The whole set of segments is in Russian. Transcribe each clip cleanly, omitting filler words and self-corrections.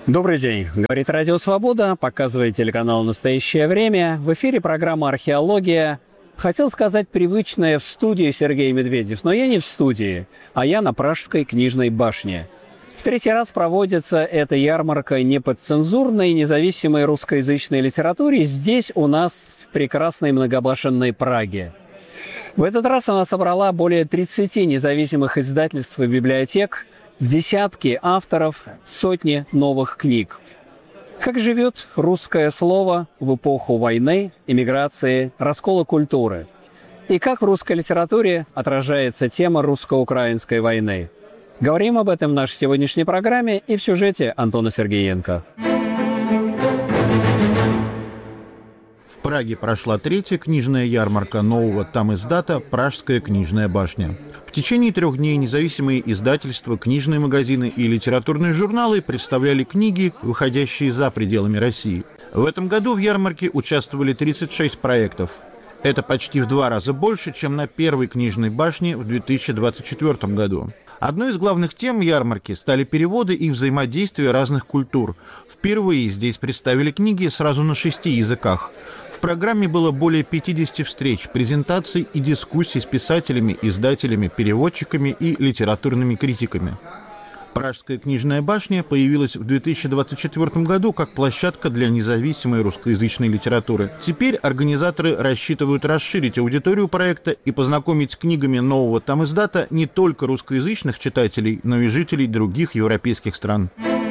Добрый день. Говорит Радио Свобода, показывает телеканал «Настоящее время». В эфире программа «Археология». Хотел сказать привычное в студии Сергей Медведев, но я не в студии, а я на Пражской книжной башне. В третий раз проводится эта ярмарка неподцензурной независимой русскоязычной литературе здесь у нас, в прекрасной многобашенной Праге. В этот раз она собрала более 30 независимых издательств и библиотек, десятки авторов, сотни новых книг. Как живет русское слово в эпоху войны, эмиграции, раскола культуры? И как в русской литературе отражается тема русско-украинской войны? Говорим об этом в нашей сегодняшней программе и в сюжете Антона Сергеенко. В Праге прошла третья книжная ярмарка нового тамиздата «Пражская книжная башня». В течение 3 дней независимые издательства, книжные магазины и литературные журналы представляли книги, выходящие за пределами России. В этом году в ярмарке участвовали 36 проектов. Это почти в 2 раза больше, чем на первой книжной башне в 2024 году. Одной из главных тем ярмарки стали переводы и взаимодействие разных культур. Впервые здесь представили книги сразу на 6 языках. В программе было более 50 встреч, презентаций и дискуссий с писателями, издателями, переводчиками и литературными критиками. Пражская книжная башня появилась в 2024 году как площадка для независимой русскоязычной литературы. Теперь организаторы рассчитывают расширить аудиторию проекта и познакомить с книгами нового тамиздата не только русскоязычных читателей, но и жителей других европейских стран.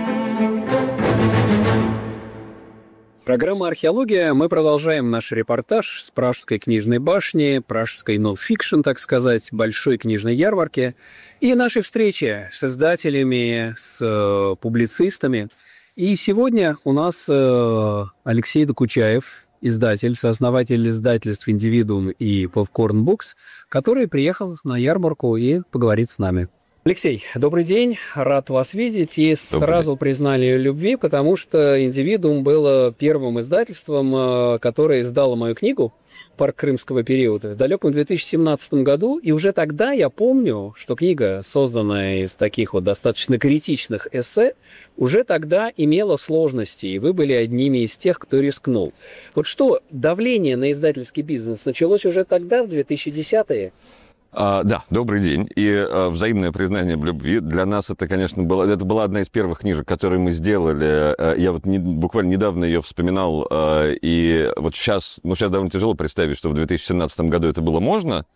Программа «Археология». Мы продолжаем наш репортаж с Пражской книжной башни, пражской нон-фикшн, так сказать, большой книжной ярмарки. И наши встречи с издателями, с публицистами. И сегодня у нас Алексей Докучаев, издатель, сооснователь издательств «Индивидуум» и «Popcorn Books», который приехал на ярмарку и поговорит с нами. Алексей, добрый день, рад вас видеть. И сразу признали любви, потому что «Индивидуум» было первым издательством, которое издало мою книгу «Парк крымского периода» в далеком 2017 году. И уже тогда я помню, что книга, созданная из таких вот достаточно критичных эссе, уже тогда имела сложности, и вы были одними из тех, кто рискнул. Вот что, давление на издательский бизнес началось уже тогда, в 2010-е? Да, добрый день. И взаимное признание в любви. Для нас это, конечно, это была одна из первых книжек, которые мы сделали. Я вот буквально недавно ее вспоминал. И вот сейчас довольно тяжело представить, что в 2017 году это было можно.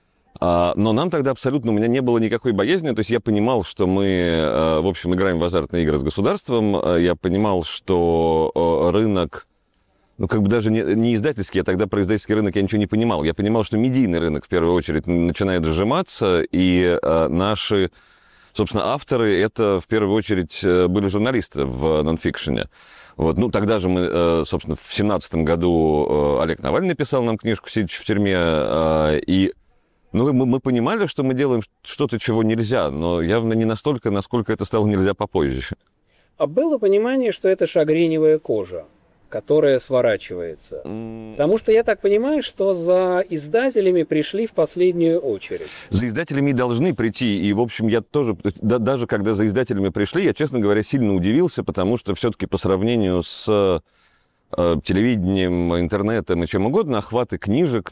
Но нам тогда абсолютно, у меня не было никакой боязни. То есть я понимал, что мы, в общем, играем в азартные игры с государством. Я понимал, что рынок... даже не издательский, а тогда про издательский рынок я ничего не понимал. Я понимал, что медийный рынок, в первую очередь, начинает сжиматься, и наши, собственно, авторы, это, в первую очередь, были журналисты в нонфикшене. Вот. Тогда же мы, собственно, в 2017 году Олег Навальный написал нам книжку, сидячи в тюрьме, и мы понимали, что мы делаем что-то, чего нельзя, но явно не настолько, насколько это стало нельзя попозже. А было понимание, что это шагреневая кожа, которая сворачивается. Потому что я так понимаю, что за издателями пришли в последнюю очередь. За издателями должны прийти. И, в общем, я тоже, даже когда за издателями пришли, я, честно говоря, сильно удивился, потому что все-таки по сравнению с телевидением, интернетом и чем угодно, охваты книжек,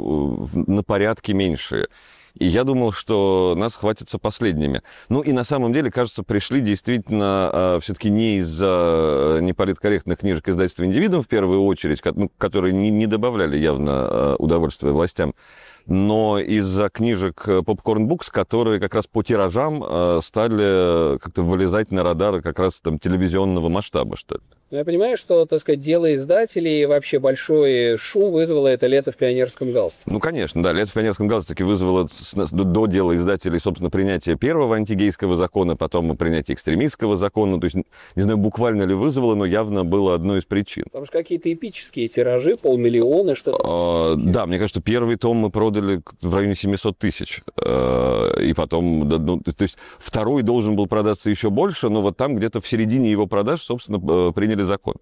на порядке меньше. И я думал, что нас хватится последними. И на самом деле, кажется, пришли действительно все-таки не из-за неполиткорректных книжек издательства «Индивидуум» в первую очередь, которые не добавляли явно удовольствия властям, но из-за книжек Popcorn Books, которые как раз по тиражам стали как-то вылезать на радары как раз там телевизионного масштаба, что ли. Я понимаю, что, так сказать, дело издателей и вообще большой шум вызвало это «Лето в пионерском галстуке». Конечно, да, «Лето в пионерском галстуке» вызвало до дела издателей, собственно, принятие первого антигейского закона, потом принятие экстремистского закона. То есть, не знаю, буквально ли вызвало, но явно было одной из причин. Там же какие-то эпические тиражи, 500 000, что-то. Да, мне кажется, первый том мы продали в районе 700 тысяч. И потом, то есть, второй должен был продаться еще больше, но вот там где-то в середине его продаж, собственно, приняли закон.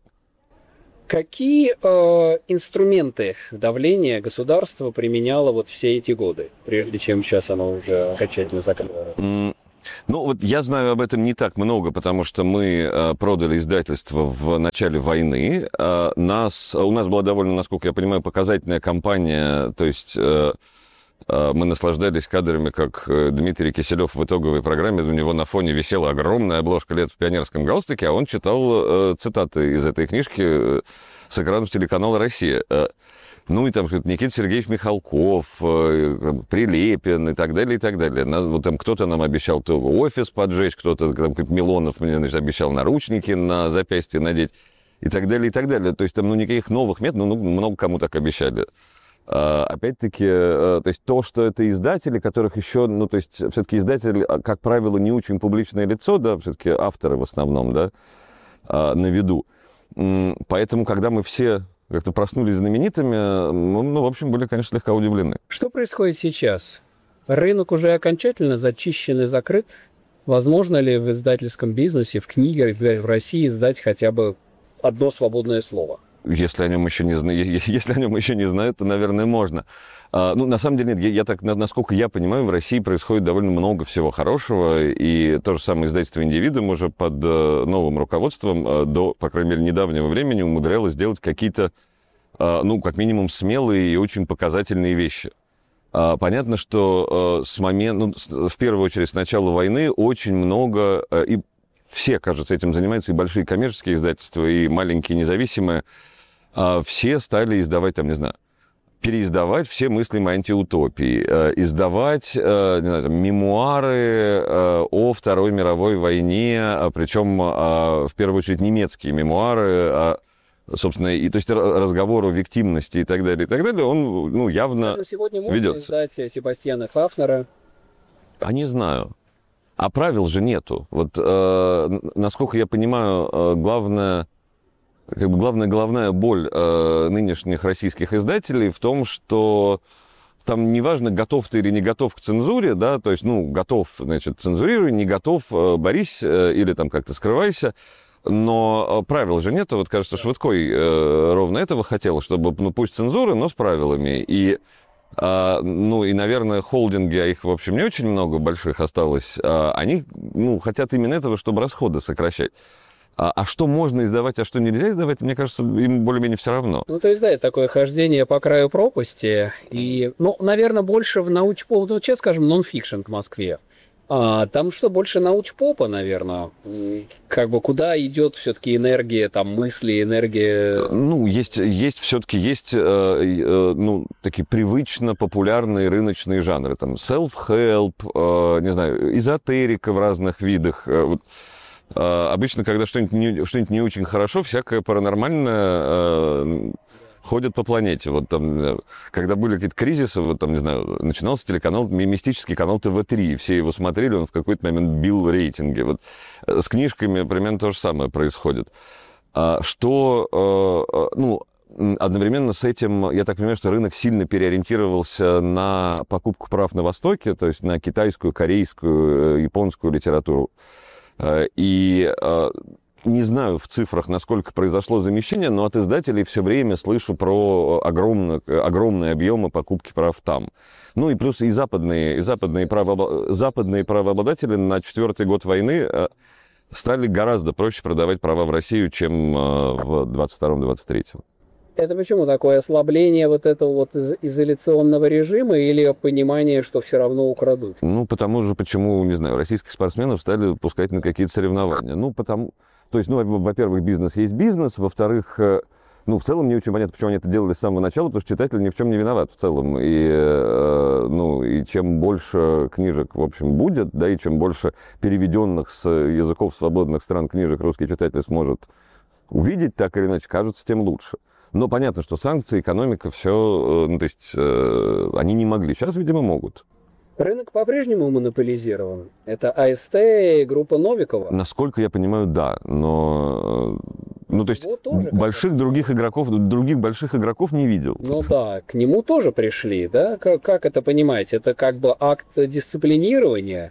Какие инструменты давления государство применяло вот все эти годы, прежде чем сейчас оно уже окончательно закрыло? Ну, вот я знаю об этом не так много, потому что мы продали издательство в начале войны. У нас была довольно, насколько я понимаю, показательная кампания, то есть мы наслаждались кадрами, как Дмитрий Киселев в итоговой программе, у него на фоне висела огромная обложка «Лет в пионерском галстуке», а он читал цитаты из этой книжки с экранов телеканала «Россия». Ну, и там Никита Сергеевич Михалков, Прилепин и так далее, и так далее. Вот там кто-то нам обещал то офис поджечь, кто-то, там, Милонов мне, значит, обещал наручники на запястье надеть и так далее, и так далее. То есть там, никаких новых методов, много кому так обещали. Опять-таки, то есть то, что это издатели, которых еще, то есть все-таки издатель, как правило, не очень публичное лицо, да, все-таки авторы в основном, да, на виду. Поэтому, когда мы все как-то проснулись знаменитыми, в общем, были, конечно, слегка удивлены. Что происходит сейчас? Рынок уже окончательно зачищен и закрыт? Возможно ли в издательском бизнесе, в книге в России издать хотя бы одно свободное слово? Если о нем еще не знают, то, наверное, можно. На самом деле, нет, насколько я понимаю, в России происходит довольно много всего хорошего, и то же самое издательство «Индивидуум» уже под новым руководством до, по крайней мере, недавнего времени умудрялось делать какие-то, как минимум, смелые и очень показательные вещи. Понятно, что в первую очередь, с начала войны очень много, и все, кажется, этим занимаются, и большие коммерческие издательства, и маленькие независимые, все стали издавать, переиздавать все мыслимые антиутопии, издавать мемуары о Второй мировой войне, причем в первую очередь немецкие мемуары, собственно, и то есть разговор о виктимности и так далее, он явно сегодня можно ведется. издать Себастьяна Хафнера? А не знаю. А правил же нету. Вот, насколько я понимаю, головная боль нынешних российских издателей в том, что там неважно, готов ты или не готов к цензуре, да, то есть, готов, цензурируй, не готов, борись или там как-то скрывайся, но правил же нету. Вот, кажется, Швыдкой ровно этого хотел, чтобы, пусть цензуры, но с правилами. И, наверное, холдинги, а их, в общем, не очень много больших осталось, они, хотят именно этого, чтобы расходы сокращать. А что можно издавать, а что нельзя издавать, мне кажется, им более-менее все равно. То есть, да, это такое хождение по краю пропасти. И, наверное, больше в научпоп, честно скажем, нон-фикшн к Москве. Там что, больше научпопа, наверное? Куда идет все-таки энергия, мысли, энергия? Такие привычно популярные рыночные жанры. Там self-help, не знаю, эзотерика в разных видах. Обычно, когда что-нибудь не очень хорошо, всякое паранормальное ходит по планете. Вот там, когда были какие-то кризисы, начинался телеканал, мистический канал ТВ-3, все его смотрели, он в какой-то момент бил рейтинги. Вот с книжками примерно то же самое происходит. Одновременно с этим, я так понимаю, что рынок сильно переориентировался на покупку прав на Востоке, то есть на китайскую, корейскую, японскую литературу. И не знаю в цифрах, насколько произошло замещение, но от издателей все время слышу про огромные объемы покупки прав там. И плюс и западные правообладатели на 4-й год войны стали гораздо проще продавать права в Россию, чем в 22-23. Это почему такое ослабление этого изоляционного режима или понимание, что все равно украдут? Почему, не знаю, российских спортсменов стали пускать на какие-то соревнования? Во-первых, бизнес есть бизнес, во-вторых, в целом не очень понятно, почему они это делали с самого начала, потому что читатель ни в чем не виноват в целом. И чем больше книжек, в общем, будет, да, и чем больше переведенных с языков свободных стран книжек русский читатель сможет увидеть, так или иначе, кажется, тем лучше. Но понятно, что санкции, экономика, все, они не могли. Сейчас, видимо, могут. Рынок по-прежнему монополизирован. Это АСТ и группа Новикова. Насколько я понимаю, да. Но, других больших игроков не видел. К нему тоже пришли, да? Как это понимаете? Это акт дисциплинирования?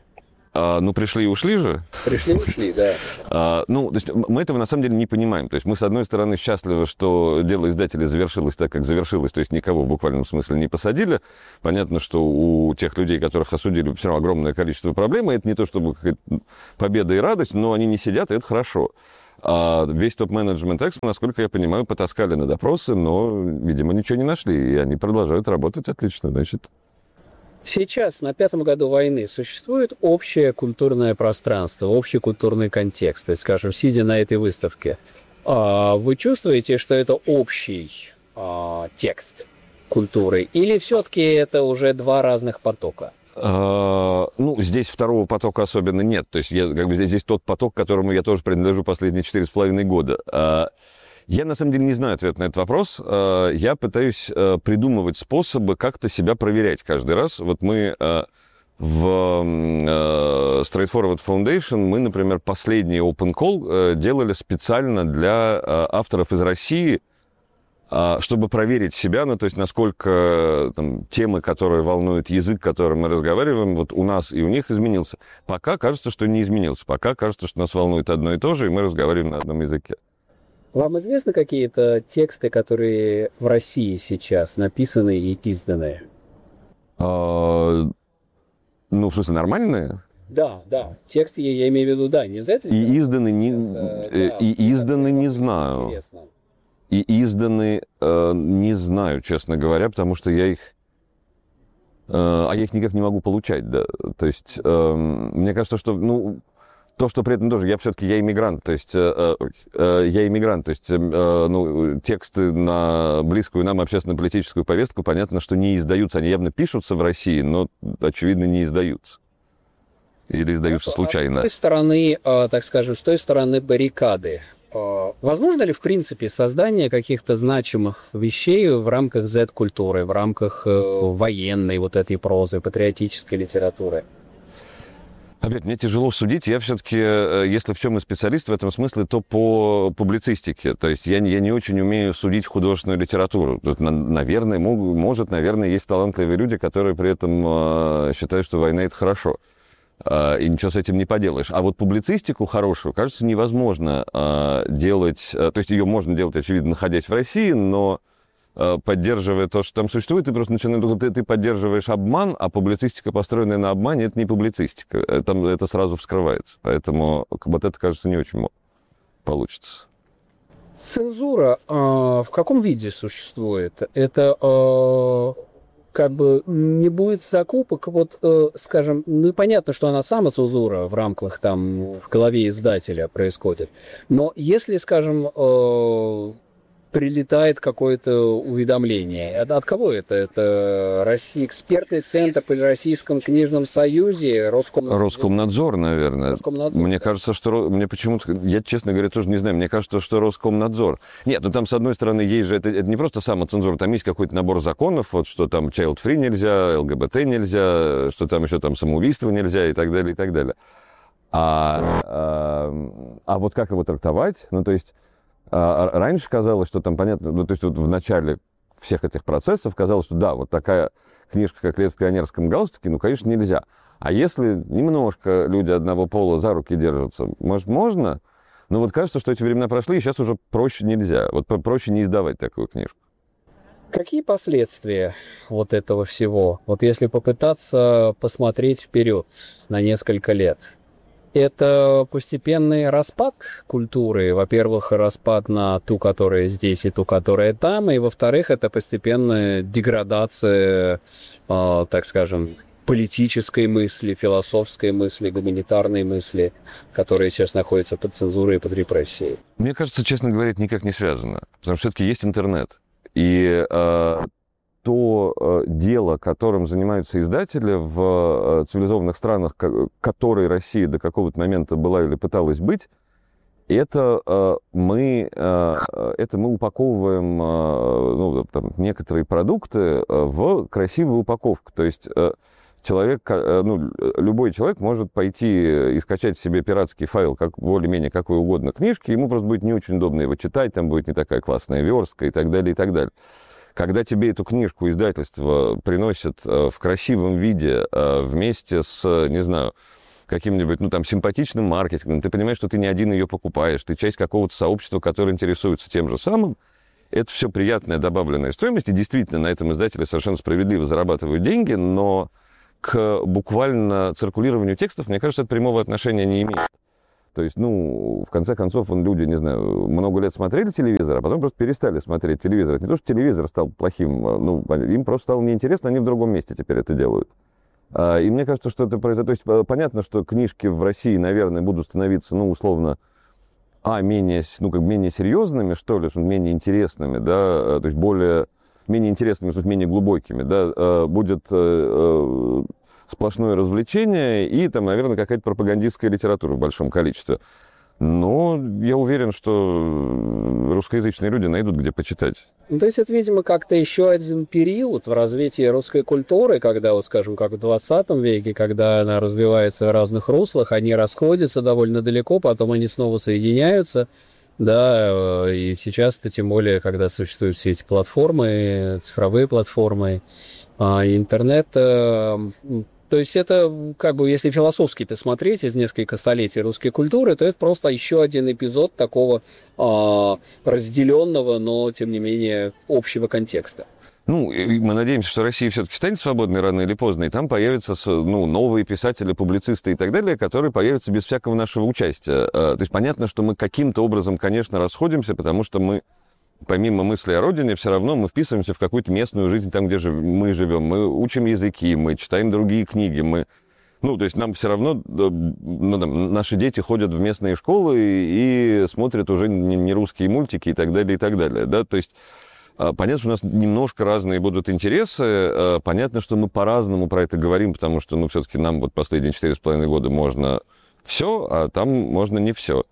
Ну, пришли и ушли же. Пришли и ушли, да. Ну, то есть мы этого на самом деле не понимаем. То есть мы, с одной стороны, счастливы, что дело издателя завершилось так, как завершилось, то есть никого в буквальном смысле не посадили. Понятно, что у тех людей, которых осудили, все равно огромное количество проблем, и это не то чтобы какая-то победа и радость, но они не сидят, и это хорошо. А весь топ-менеджмент Экспо, насколько я понимаю, потаскали на допросы, но, видимо, ничего не нашли, и они продолжают работать отлично, значит. Сейчас, на 5-м году войны, существует общее культурное пространство, общий культурный контекст. То есть, скажем, сидя на этой выставке, вы чувствуете, что это общий текст культуры? Или все-таки это уже два разных потока? Ну, здесь второго потока особенно нет. То есть здесь тот поток, к которому я тоже принадлежу последние 4,5 года. Я, на самом деле, не знаю ответ на этот вопрос. Я пытаюсь придумывать способы как-то себя проверять каждый раз. Вот мы в Straightforward Foundation, мы, например, последний Open Call делали специально для авторов из России, чтобы проверить себя, ну, то есть насколько там, темы, которые волнуют язык, которым мы разговариваем, вот у нас и у них изменился. Пока кажется, что не изменился. Пока кажется, что нас волнует одно и то же, и мы разговариваем на одном языке. Вам известны какие-то тексты, которые в России сейчас написаны и изданы? Ну, в смысле, нормальные? Да. Тексты, я имею в виду, да, не издаты? И изданы не, изданы не знаю. Интересно. И изданы не знаю, честно говоря, потому что я их никак не могу получать, да. То есть, мне кажется, что, ну, то, что при этом тоже, я иммигрант, то есть, ну, тексты на близкую нам общественно-политическую повестку, понятно, что не издаются, они явно пишутся в России, но, очевидно, не издаются. Или издаются случайно. С той стороны, так скажем, с той стороны баррикады, возможно ли, в принципе, создание каких-то значимых вещей в рамках Z-культуры, в рамках военной вот этой прозы, патриотической литературы? Опять, мне тяжело судить. Я все-таки, если в чем и специалист в этом смысле, то по публицистике. То есть я не очень умею судить художественную литературу. Тут, наверное, наверное, есть талантливые люди, которые при этом считают, что война — это хорошо. И ничего с этим не поделаешь. А вот публицистику хорошую, кажется, невозможно делать. То есть ее можно делать, очевидно, находясь в России, но поддерживая то, что там существует, ты просто начинаешь, ты поддерживаешь обман, а публицистика, построенная на обмане, это не публицистика. Там это сразу вскрывается. Поэтому вот это, кажется, не очень получится. Цензура в каком виде существует? Это как бы не будет закупок, вот, скажем, ну, понятно, что она самоцензура в рамках, там, в голове издателя происходит, но если, скажем, прилетает какое-то уведомление. От кого это? Это экспертный центр при Российском книжном союзе, Роскомнадзор, наверное. Роскомнадзор, мне да. кажется, что... Мне почему-то... Я, честно говоря, тоже не знаю. Мне кажется, что Роскомнадзор. Нет, ну там, с одной стороны, есть же... Это не просто самоцензура. Там есть какой-то набор законов, вот что там child-free нельзя, ЛГБТ нельзя, что там еще там самоубийство нельзя и так далее, и так далее. А вот как его трактовать? Ну, то есть... Раньше казалось, что там, понятно, ну, то есть вот в начале всех этих процессов казалось, что да, вот такая книжка, как «Лет в пионерском галстуке», ну, конечно, нельзя. А если немножко люди одного пола за руки держатся, может, можно? Но вот кажется, что эти времена прошли, и сейчас уже проще нельзя. Вот проще не издавать такую книжку. Какие последствия вот этого всего? Вот если попытаться посмотреть вперед на несколько лет. Это постепенный распад культуры. Во-первых, распад на ту, которая здесь, и ту, которая там. И, во-вторых, это постепенная деградация, так скажем, политической мысли, философской мысли, гуманитарной мысли, которые сейчас находятся под цензурой и под репрессией. Мне кажется, честно говоря, это никак не связано. Потому что все-таки есть интернет. И то дело, которым занимаются издатели в цивилизованных странах, которой Россия до какого-то момента была или пыталась быть, это мы упаковываем ну, там, некоторые продукты в красивую упаковку. То есть любой человек может пойти и скачать себе пиратский файл, как более-менее какой угодно книжки, ему просто будет не очень удобно его читать, там будет не такая классная верстка и так далее, и так далее. Когда тебе эту книжку издательство приносит в красивом виде вместе с, не знаю, каким-нибудь, ну, там, симпатичным маркетингом, ты понимаешь, что ты не один ее покупаешь, ты часть какого-то сообщества, которое интересуется тем же самым, это все приятная добавленная стоимость, и действительно на этом издатели совершенно справедливо зарабатывают деньги, но к буквально циркулированию текстов, мне кажется, это прямого отношения не имеет. То есть, ну, в конце концов, люди, не знаю, много лет смотрели телевизор, а потом просто перестали смотреть телевизор. Это не то, что телевизор стал плохим, ну, им просто стало неинтересно, они в другом месте теперь это делают. И мне кажется, что это произойдет. То есть, понятно, что книжки в России, наверное, будут становиться, ну, условно, менее серьезными, что ли, менее интересными, да, то есть менее интересными, менее глубокими, да, будет сплошное развлечение и, там, наверное, какая-то пропагандистская литература в большом количестве. Но я уверен, что русскоязычные люди найдут, где почитать. Ну, то есть это, видимо, как-то еще один период в развитии русской культуры, когда, вот, скажем, как в 20 веке, когда она развивается в разных руслах, они расходятся довольно далеко, потом они снова соединяются, да, и сейчас-то тем более, когда существуют все эти платформы, цифровые платформы, интернет. То есть это, как бы, если философски-то смотреть из нескольких столетий русской культуры, то это просто еще один эпизод такого разделенного, но, тем не менее, общего контекста. Ну, мы надеемся, что Россия все-таки станет свободной рано или поздно, и там появятся, ну, новые писатели, публицисты и так далее, которые появятся без всякого нашего участия. То есть понятно, что мы каким-то образом, конечно, расходимся, потому что мы, помимо мысли о родине, все равно мы вписываемся в какую-то местную жизнь там, где мы живем. Мы учим языки, мы читаем другие книги, ну, то есть нам все равно, ну, там, наши дети ходят в местные школы и смотрят уже не русские мультики и так далее, да, то есть понятно, что у нас немножко разные будут интересы, понятно, что мы по-разному про это говорим, потому что, ну, все-таки нам вот последние 4,5 года можно все, а там можно не все.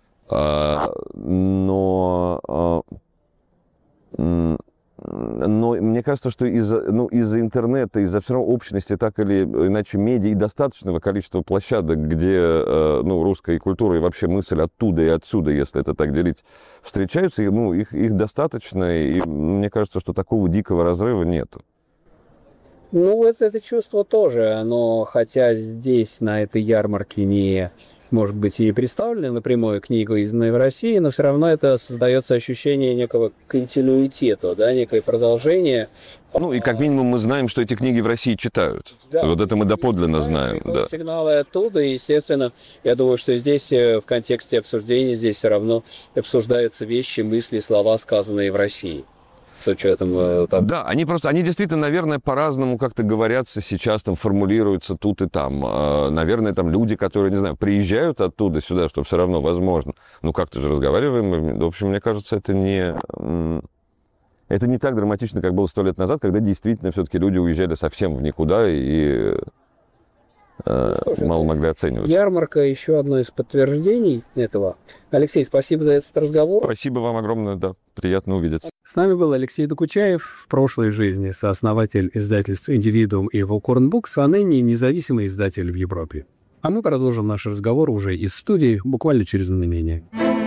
Но мне кажется, что из-за интернета, из-за все равно общности, так или иначе, медиа и достаточного количества площадок, где русская культура и вообще мысль оттуда и отсюда, если это так делить, встречаются, их достаточно, и мне кажется, что такого дикого разрыва нету. Ну, вот это чувство тоже, оно, хотя здесь, на этой ярмарке, не... может быть, и представлены напрямую книга, изданная в России, но все равно это создается ощущение некого континуитета, да, некое продолжение. Ну, и как минимум мы знаем, что эти книги в России читают. Да. Вот это мы доподлинно знаем. Да. Сигналы оттуда, и, естественно, я думаю, что здесь в контексте обсуждения здесь все равно обсуждаются вещи, мысли, слова, сказанные в России. С учетом там... Да, они действительно, наверное, по-разному как-то говорятся сейчас, там, формулируются тут и там. Наверное, там люди, которые, не знаю, приезжают оттуда сюда, что все равно возможно. Ну, как-то же разговариваем. В общем, мне кажется, это не так драматично, как было 100 лет назад, когда действительно все-таки люди уезжали совсем в никуда и мало могли оценивать. Ярмарка — еще одно из подтверждений этого. Алексей, спасибо за этот разговор. Спасибо вам огромное, да. Приятно увидеться. С нами был Алексей Докучаев, в прошлой жизни сооснователь издательств «Индивидуум» и «Волкорн Букс», а ныне независимый издатель в Европе. А мы продолжим наш разговор уже из студии буквально через мгновение.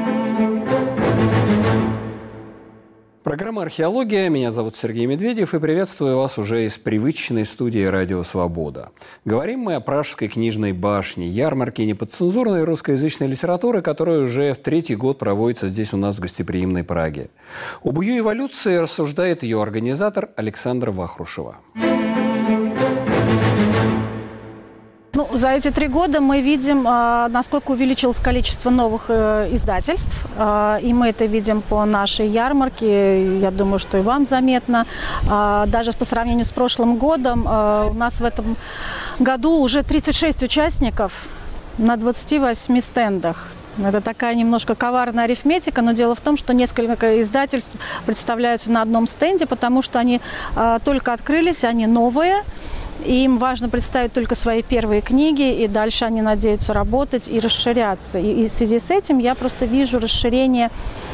Программа «Археология». Меня зовут Сергей Медведев, и приветствую вас уже из привычной студии «Радио Свобода». Говорим мы о Пражской книжной башне, ярмарке неподцензурной русскоязычной литературы, которая уже в 3-й год проводится здесь у нас в гостеприимной Праге. Об ее эволюции рассуждает ее организатор Александра Вахрушева. Ну, за эти 3 года мы видим, насколько увеличилось количество новых издательств, и мы это видим по нашей ярмарке, я думаю, что и вам заметно. Даже по сравнению с прошлым годом у нас в этом году уже 36 участников на 28 стендах. Это такая немножко коварная арифметика, но дело в том, что несколько издательств представляются на одном стенде, потому что они только открылись, они новые. И им важно представить только свои первые книги, и дальше они надеются работать и расширяться. И в связи с этим я просто вижу расширение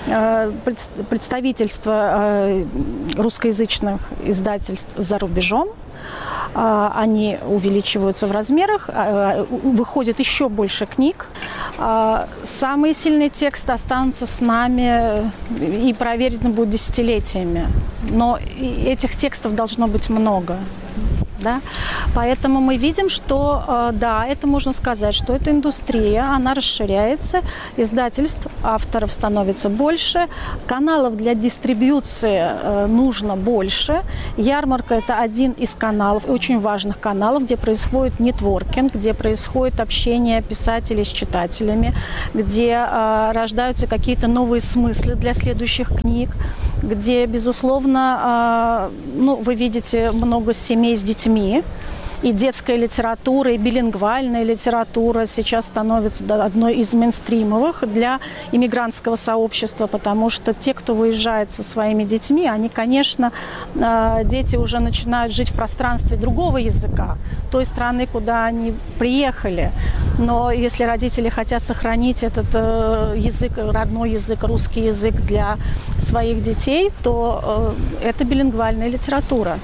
представительства русскоязычных издательств за рубежом. Они увеличиваются в размерах, выходит еще больше книг. Самые сильные тексты останутся с нами и проверены будут десятилетиями. Но этих текстов должно быть много. Да? Поэтому мы видим, что, да, это можно сказать, что эта индустрия, она расширяется, издательств, авторов становится больше, каналов для дистрибьюции нужно больше. Ярмарка – это один из каналов, очень важных каналов, где происходит нетворкинг, где происходит общение писателей с читателями, где рождаются какие-то новые смыслы для следующих книг, где, безусловно, вы видите много семей с детьми, и детская литература, и билингвальная литература сейчас становится одной из мейнстримовых для иммигрантского сообщества, потому что те, кто выезжает со своими детьми, они, конечно, дети уже начинают жить в пространстве другого языка, той страны, куда они приехали. Но если родители хотят сохранить этот язык, родной язык, русский язык для своих детей, то это билингвальная литература.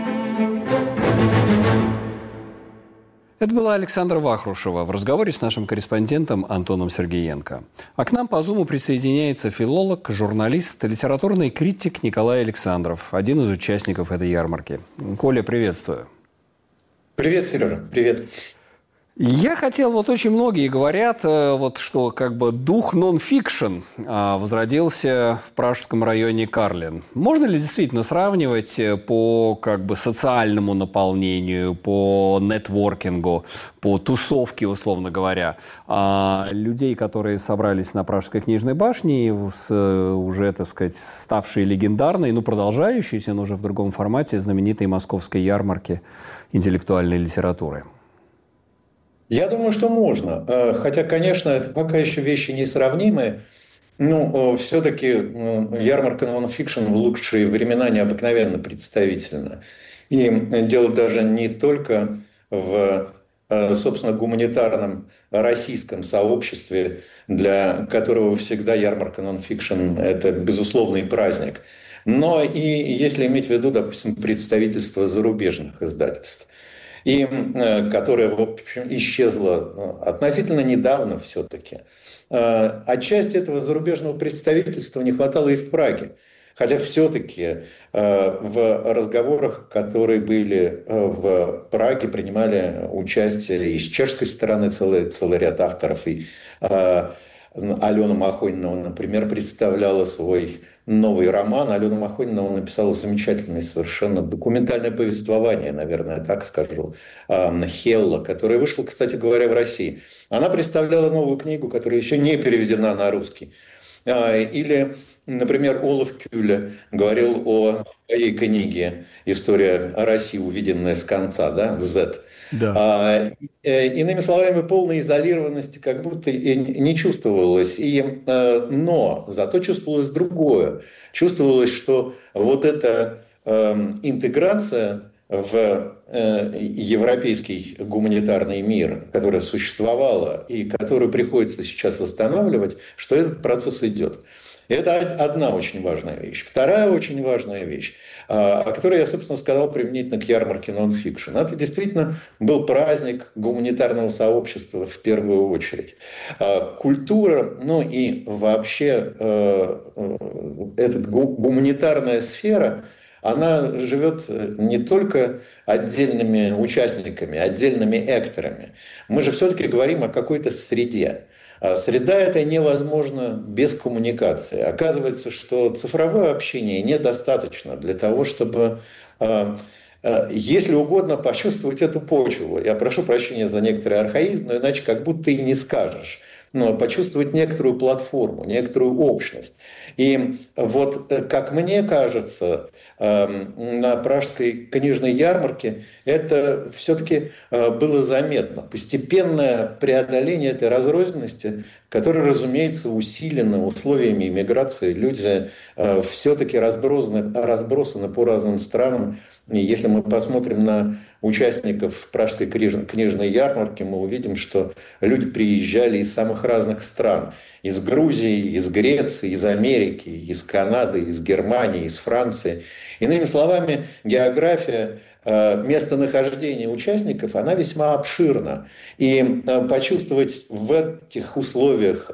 Это была Александра Вахрушева в разговоре с нашим корреспондентом Антоном Сергеенко. А к нам по Зуму присоединяется филолог, журналист, литературный критик Николай Александров, один из участников этой ярмарки. Коля, приветствую. Привет, Сережа. Привет. Я хотел, очень многие говорят, что дух нон-фикшн возродился в пражском районе Карлин. Можно ли действительно сравнивать по социальному наполнению, по нетворкингу, по тусовке, условно говоря, людей, которые собрались на Пражской книжной башне, уже, ставшие легендарной, продолжающейся, но уже в другом формате, знаменитой московской ярмарки интеллектуальной литературы? Я думаю, что можно. Хотя, конечно, это пока еще вещи несравнимые. Но все-таки ярмарка нон-фикшн в лучшие времена необыкновенно представительна. И дело даже не только в, собственно, гуманитарном российском сообществе, для которого всегда ярмарка нон-фикшн – это безусловный праздник. Но и если иметь в виду, допустим, представительство зарубежных издательств. И которая, в общем, исчезла относительно недавно все-таки. Отчасти этого зарубежного представительства не хватало и в Праге. Хотя все-таки в разговорах, которые были в Праге, принимали участие и с чешской стороны целый ряд авторов. И Алена Махонинова, например, представляла свой новый роман. Алена Махонинова написала замечательное совершенно документальное повествование, наверное, так скажу, «Хелла», которое вышло, кстати говоря, в России. Она представляла новую книгу, которая еще не переведена на русский. Или, например, Олаф Кюле говорил о своей книге «История России, увиденная с конца», да, «Z». Да. Иными словами, полной изолированности как будто и не чувствовалось. Но зато чувствовалось другое. Чувствовалось, что вот эта интеграция в европейский гуманитарный мир, которая существовала и которую приходится сейчас восстанавливать, что этот процесс идет. Это одна очень важная вещь. Вторая очень важная вещь, о которой я, собственно, сказал применительно к ярмарке нон-фикшн. Это действительно был праздник гуманитарного сообщества в первую очередь. Культура, и вообще эта гуманитарная сфера, она живет не только отдельными участниками, отдельными экторами. Мы же все-таки говорим о какой-то среде. Среда эта невозможна без коммуникации. Оказывается, что цифровое общение недостаточно для того, чтобы, если угодно, почувствовать эту почву. Я прошу прощения за некоторый архаизм, но иначе как будто и не скажешь. Но почувствовать некоторую платформу, некоторую общность. И вот, как мне кажется, на Пражской книжной ярмарке это все-таки было заметно. Постепенное преодоление этой разрозненности, которая, разумеется, усилена условиями иммиграции. Люди все-таки разбросаны по разным странам. И если мы посмотрим на участников Пражской книжной ярмарки, мы увидим, что люди приезжали из самых разных стран. Из Грузии, из Греции, из Америки, из Канады, из Германии, из Франции. Иными словами, география местонахождения участников, она весьма обширна. И почувствовать в этих условиях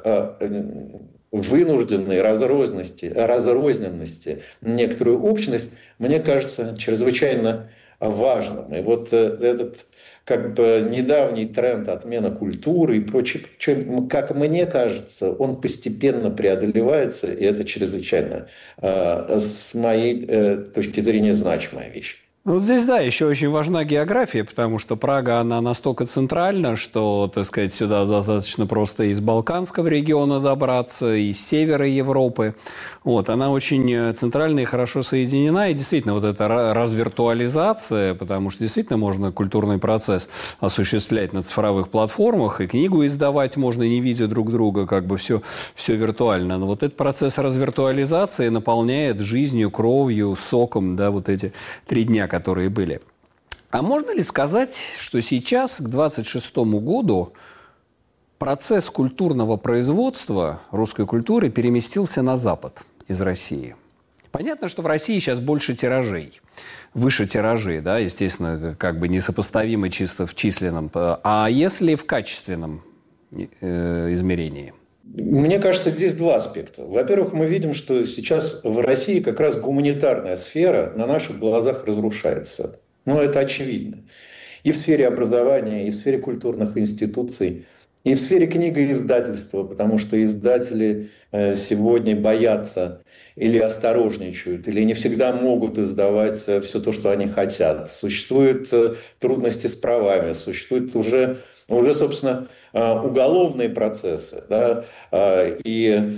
вынужденной разрозненности некоторую общность, мне кажется, чрезвычайно важным. И вот этот как бы недавний тренд отмена культуры и прочее, как мне кажется, он постепенно преодолевается, и это чрезвычайно, с моей точки зрения, значимая вещь. Ну, здесь, да, еще очень важна география, потому что Прага, она настолько центральна, что, так сказать, сюда достаточно просто из Балканского региона добраться, из севера Европы. Вот, она очень центральна и хорошо соединена. И действительно, вот эта развиртуализация, потому что действительно можно культурный процесс осуществлять на цифровых платформах, и книгу издавать можно, не видя друг друга, как бы все виртуально. Но вот этот процесс развиртуализации наполняет жизнью, кровью, соком, да, вот эти 3 дня, которые были. А можно ли сказать, что сейчас, к 2026 году, процесс культурного производства русской культуры переместился на Запад из России? Понятно, что в России сейчас больше тиражей, выше тиражи, да, естественно, как бы несопоставимы чисто в численном. А если в качественном измерении? Мне кажется, здесь 2 аспекта. Во-первых, мы видим, что сейчас в России как раз гуманитарная сфера на наших глазах разрушается. Ну, это очевидно. И в сфере образования, и в сфере культурных институций, и в сфере книгоиздательства, потому что издатели сегодня боятся или осторожничают, или не всегда могут издавать все то, что они хотят. Существуют трудности с правами, существуют уже, собственно, уголовные процессы, да, и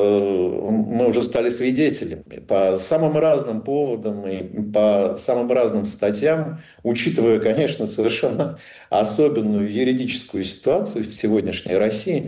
мы уже стали свидетелями по самым разным поводам и по самым разным статьям, учитывая, конечно, совершенно особенную юридическую ситуацию в сегодняшней России.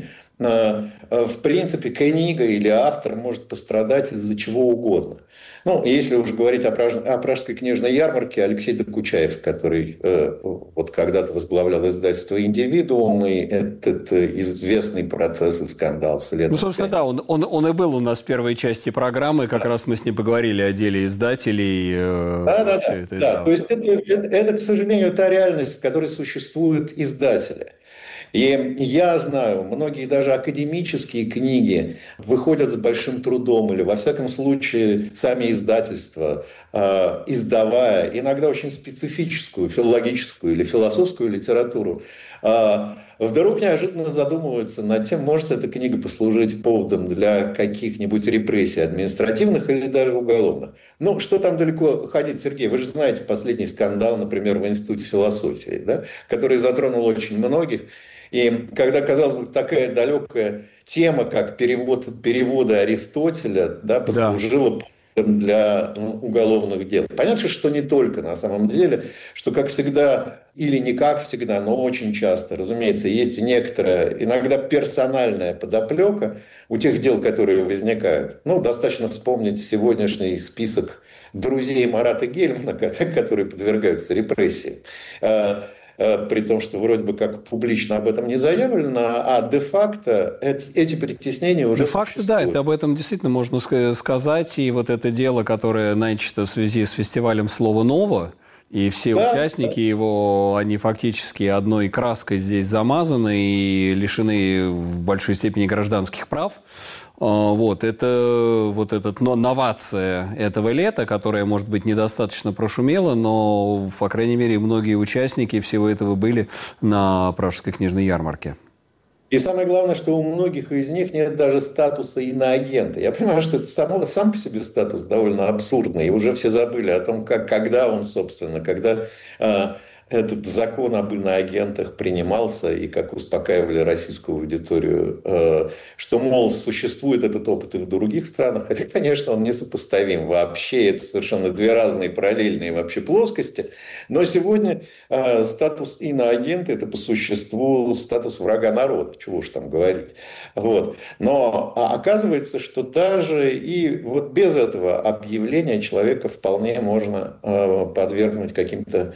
В принципе, книга или автор может пострадать из-за чего угодно. Ну, если уже говорить о Пражской книжной ярмарке, Алексей Докучаев, который вот когда-то возглавлял издательство «Индивидуум», и этот известный процесс и скандал вслед. Ну, собственно, да, он и был у нас в первой части программы, как раз мы с ним поговорили о деле издателей. Да. Это, к сожалению, та реальность, в которой существуют издатели. И я знаю, многие даже академические книги выходят с большим трудом, или, во всяком случае, сами издательства, издавая иногда очень специфическую филологическую или философскую литературу, вдруг неожиданно задумываются над тем, может эта книга послужить поводом для каких-нибудь репрессий административных или даже уголовных. Ну, что там далеко ходить, Сергей? Вы же знаете последний скандал, например, в Институте философии, да, который затронул очень многих. И когда, казалось бы, такая далекая тема, как перевода Аристотеля, да, послужила для уголовных дел. Понятно, что не только на самом деле, что как всегда, или не как всегда, но очень часто, разумеется, есть некоторая, иногда персональная подоплека у тех дел, которые возникают. Ну, достаточно вспомнить сегодняшний список друзей Марата Гельмана, которые подвергаются репрессии. При том, что вроде бы как публично об этом не заявлено, а де-факто эти притеснения уже де-факто, да, это об этом действительно можно сказать. И вот это дело, которое начато в связи с фестивалем «Слово ново», и все участники его, они фактически одной краской здесь замазаны и лишены в большой степени гражданских прав. Вот эта новация этого лета, которая, может быть, недостаточно прошумела, но, по крайней мере, многие участники всего этого были на Пражской книжной ярмарке. И самое главное, что у многих из них нет даже статуса иноагента. Я понимаю, что это сам по себе статус довольно абсурдный. И уже все забыли о том, когда он, собственно, когда этот закон об иноагентах принимался и как успокаивали российскую аудиторию, что, мол, существует этот опыт и в других странах, хотя, конечно, он несопоставим вообще, это совершенно 2 разные параллельные вообще плоскости, но сегодня статус иноагента – это по существу статус врага народа, чего уж там говорить. Вот. Но оказывается, что даже и вот без этого объявления человека вполне можно подвергнуть каким-то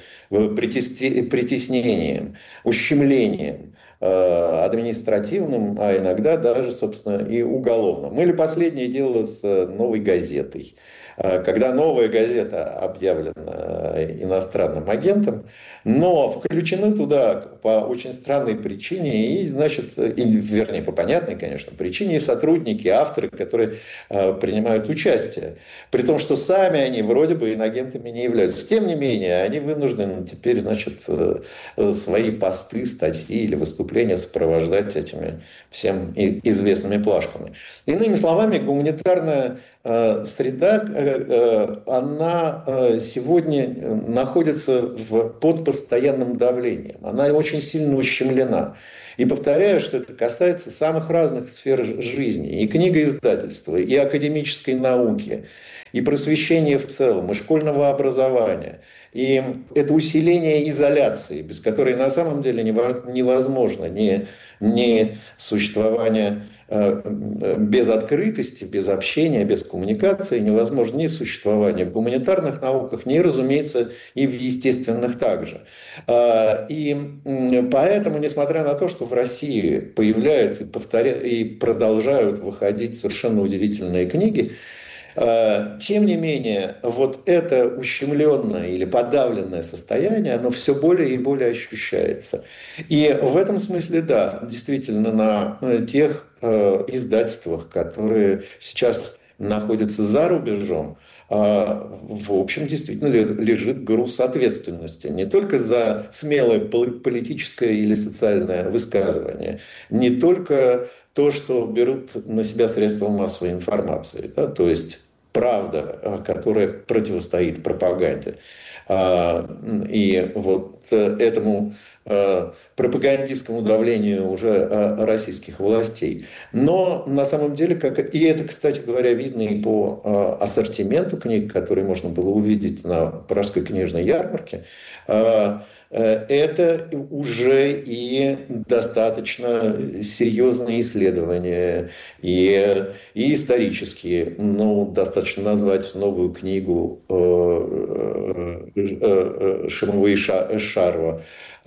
притеснением, ущемлением административным, а иногда даже, собственно, и уголовным. Или последнее дело с «Новой газетой». когда новая газета объявлена иностранным агентом, но включены туда по очень странной причине, и, значит, вернее, по понятной, конечно, причине, и сотрудники, авторы, которые принимают участие. При том, что сами они вроде бы инагентами не являются. Тем не менее, они вынуждены теперь, значит, свои посты, статьи или выступления сопровождать этими всем известными плашками. Иными словами, гуманитарная среда, она сегодня находится под постоянным давлением. Она очень сильно ущемлена. И повторяю, что это касается самых разных сфер жизни. И книгоиздательства, и академической науки, и просвещения в целом, и школьного образования. И это усиление изоляции, без которой на самом деле невозможно ни существование без открытости, без общения, без коммуникации, невозможно ни существование в гуманитарных науках, ни, разумеется, и в естественных также. И поэтому, несмотря на то, что в России появляются и продолжают выходить совершенно удивительные книги, тем не менее, вот это ущемленное или подавленное состояние, оно все более и более ощущается. И в этом смысле, да, действительно, на тех издательствах, которые сейчас находятся за рубежом, в общем, действительно лежит груз ответственности. Не только за смелое политическое или социальное высказывание, не только то, что берут на себя средства массовой информации, да, то есть правда, которая противостоит пропаганде. И вот этому пропагандистскому давлению уже российских властей. Но на самом деле, и это, кстати говоря, видно и по ассортименту книг, которые можно было увидеть на Пражской книжной ярмарке, это уже и достаточно серьезные исследования, и исторические. Ну, достаточно назвать новую книгу Шимова и Шарова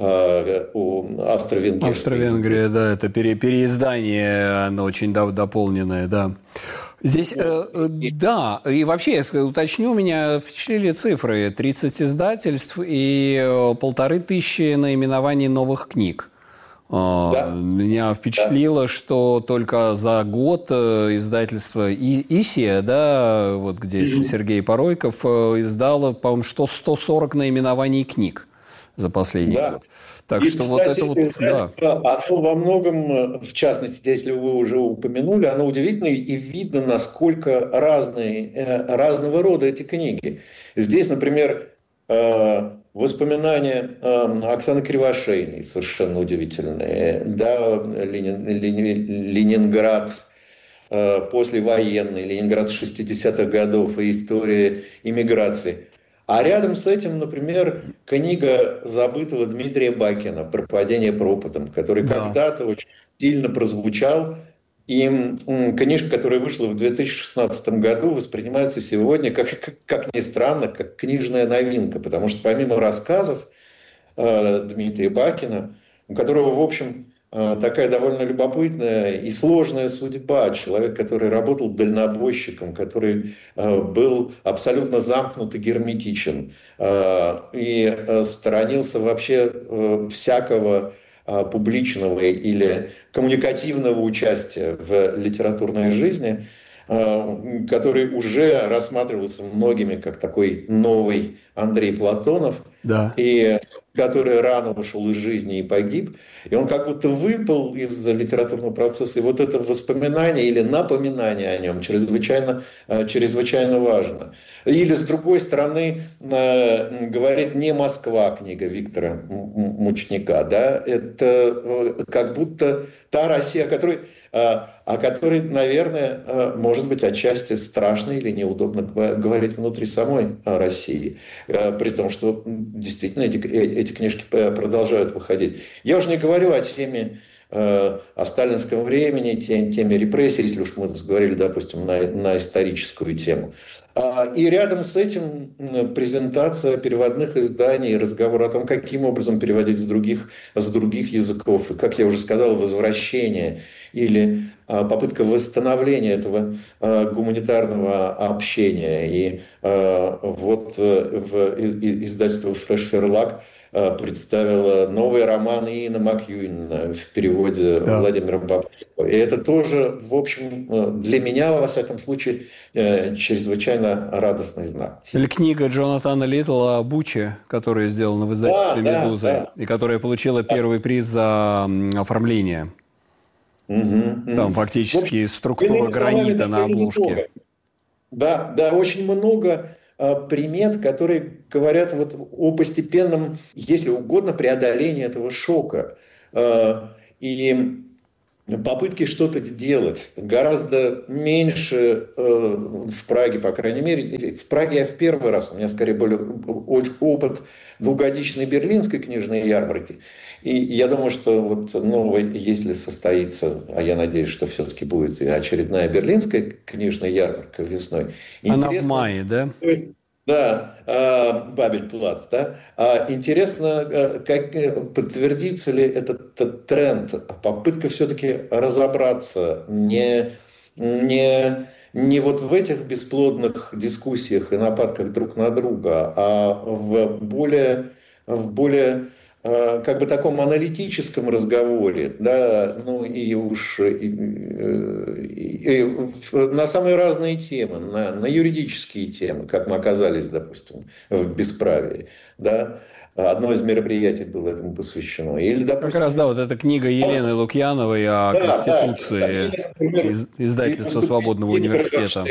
у Австро-Венгрии. Австро-Венгрия, да, это переиздание, оно очень дополненное, да. Здесь, да, и вообще, уточню, меня впечатлили цифры. 30 издательств и 1500 наименований новых книг. Да. Меня впечатлило, что только за год издательство «Исия», да, вот где Сергей Поройков, издало, по-моему, 140 наименований книг за последний год. Так и, что кстати, вот это вот, да. Оно во многом, в частности, если вы уже упомянули, оно удивительно и видно, насколько разного рода эти книги. Здесь, например, воспоминания Оксаны Кривошеиной совершенно удивительные. Да, Ленинград послевоенный, Ленинград 60-х годов и история иммиграции. А рядом с этим, например, книга забытого Дмитрия Бакина «Пропадение пропадом», который когда-то очень сильно прозвучал. И книжка, которая вышла в 2016 году, воспринимается сегодня, как ни странно, как книжная новинка. Потому что помимо рассказов Дмитрия Бакина, у которого, в общем, такая довольно любопытная и сложная судьба. Человек, который работал дальнобойщиком, который был абсолютно замкнут и герметичен. И сторонился вообще всякого публичного или коммуникативного участия в литературной жизни, который уже рассматривался многими как такой новый Андрей Платонов, да. И который рано ушел из жизни и погиб. И он как будто выпал из литературного процесса. И вот это воспоминание или напоминание о нем чрезвычайно важно. Или, с другой стороны, говорит не «Москва» книга Виктора Мучника. Да? Это как будто та Россия, о которой, наверное, может быть, отчасти страшно или неудобно говорить внутри самой России. При том, что действительно эти книжки продолжают выходить. Я уже не говорю о теме о сталинском времени, теме репрессий, если уж мы говорили, допустим, на историческую тему. И рядом с этим презентация переводных изданий, разговор о том, каким образом переводить с других языков. И, как я уже сказал, возвращение или попытка восстановления этого гуманитарного общения. И вот издательство Fresh Verlag представила новый роман Иэна Макьюина в переводе Владимира Бабкова. И это тоже, в общем, для меня, во всяком случае, чрезвычайно радостный знак. Или книга Джонатана Литтла «Буча», которая сделана в издательстве «Медузы», и которая получила первый приз за оформление. Там фактически структура гранита на обложке. Да, очень много примет, которые говорят вот о постепенном, если угодно, преодолении этого шока. И попытки что-то сделать гораздо меньше в Праге, по крайней мере. В Праге я в первый раз, у меня скорее более опыт двухгодичной берлинской книжной ярмарки. И я думаю, что вот новая, если состоится, а я надеюсь, что все-таки будет и очередная берлинская книжная ярмарка весной. Она в мае, да? Да, Бабель-Плац, да. Интересно, как подтвердится ли этот тренд, попытка все-таки разобраться не вот в этих бесплодных дискуссиях и нападках друг на друга, а в более как бы таком аналитическом разговоре, да, ну и уж на самые разные темы, на юридические темы, как мы оказались, допустим, в бесправии, да. Одно из мероприятий было этому посвящено. Или, допустим, как раз, да, вот эта книга Елены Лукьяновой о Конституции, издательства Свободного университета.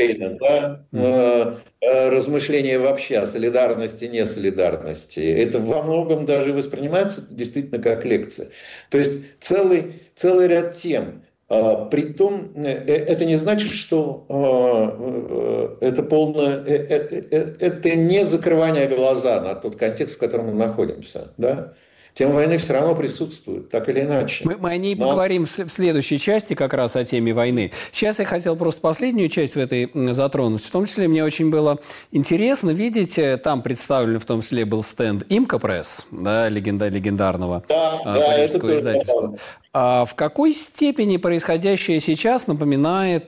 Размышления вообще о солидарности, несолидарности. Это во многом даже воспринимается действительно как лекция. То есть целый ряд тем. Притом, это не значит, что это не закрывание глаза на тот контекст, в котором мы находимся. Да? Тема войны все равно присутствует, так или иначе. Мы о ней поговорим в следующей части, как раз о теме войны. Сейчас я хотел просто последнюю часть в этой затронуть. В том числе мне очень было интересно видеть, там представлен в том числе был стенд Имка Пресс, да, легендарного парижского издательства. А в какой степени происходящее сейчас напоминает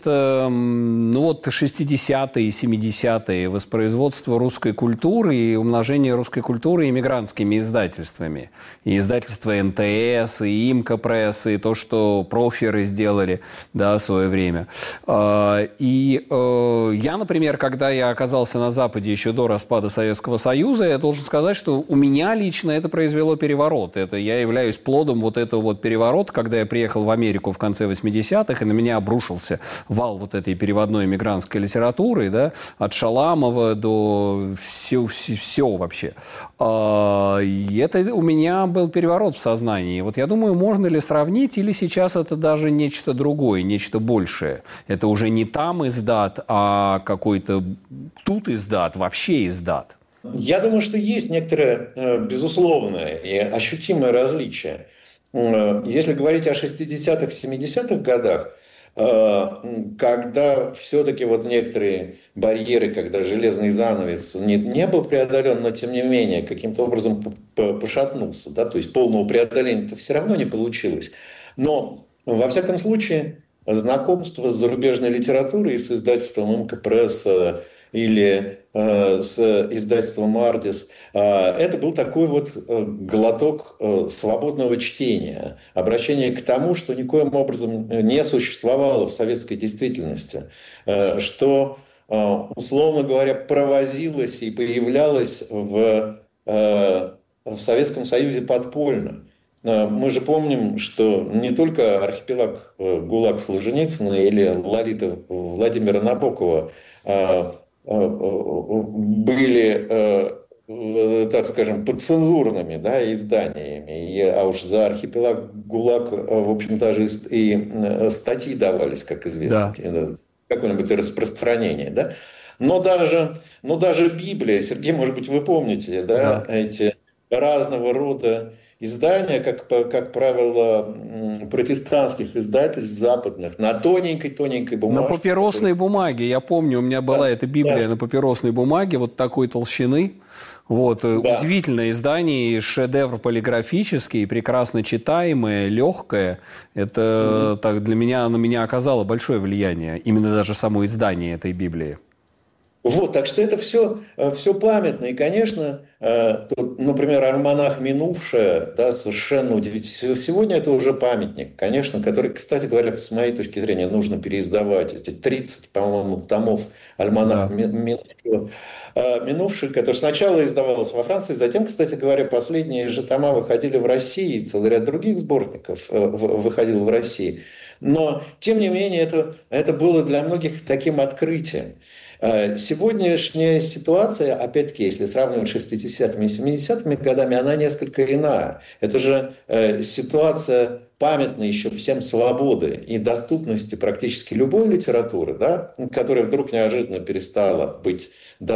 60-е и 70-е воспроизводство русской культуры и умножение русской культуры иммигрантскими издательствами? И издательство НТС, и Имка Пресс, и то, что проферы сделали, да, в свое время. И я, например, когда я оказался на Западе еще до распада Советского Союза, я должен сказать, что у меня лично это произвело переворот. Я являюсь плодом вот этого вот переворота, когда я приехал в Америку в конце 80-х, и на меня обрушился вал вот этой переводной эмигрантской литературы, да, от Шаламова до все вообще. И это у меня был переворот в сознании. Вот я думаю, можно ли сравнить, или сейчас это даже нечто другое, нечто большее? Это уже не там издат, а какой-то тут издат, вообще издат. Я думаю, что есть некоторое безусловное и ощутимое различие. Если говорить о 60-х, 70-х годах, когда все-таки вот некоторые барьеры, когда железный занавес не был преодолен, но тем не менее каким-то образом пошатнулся, да, то есть полного преодоления-то все равно не получилось. Но, во всяком случае, знакомство с зарубежной литературой и с издательством Имка Пресс или с издательством «Ардис», это был такой вот глоток свободного чтения, обращение к тому, что никоим образом не существовало в советской действительности, что, условно говоря, провозилось и появлялось в Советском Союзе подпольно. Мы же помним, что не только архипелаг ГУЛАГ Солженицына или Лолита Владимира Набокова были, так скажем, подцензурными, да, изданиями. А уж за архипелаг ГУЛАГ, в общем, даже и статьи давались, как известно, да. Какое-нибудь распространение. Да? Но даже Библия, Сергей, может быть, вы помните, да, эти разного рода издания, как правило, протестантских издательств западных, на тоненькой-тоненькой На бумажке. папиросной бумаге. Я помню, у меня была эта Библия Да. на папиросной бумаге, вот такой толщины. Вот, Да. удивительное издание, шедевр полиграфический, прекрасно читаемое, легкое. Это так, для меня, на меня оказало большое влияние. Именно даже само издание этой Библии. Вот, так что это все памятно. И, конечно, тут, например, альманах «Минувшее», да, совершенно удивительно. Сегодня это уже памятник, конечно, который, кстати говоря, с моей точки зрения, нужно переиздавать. Эти 30, по-моему, томов альманах «Минувшее», который сначала издавался во Франции, затем, кстати говоря, последние же тома выходили в России, и целый ряд других сборников выходил в России. Но, тем не менее, это было для многих таким открытием. Сегодняшняя ситуация, опять-таки, если сравнивать с 60-ми и 70-ми годами, она несколько иная. Это же ситуация памятна еще всем свободы и доступности практически любой литературы, да, которая вдруг неожиданно перестала быть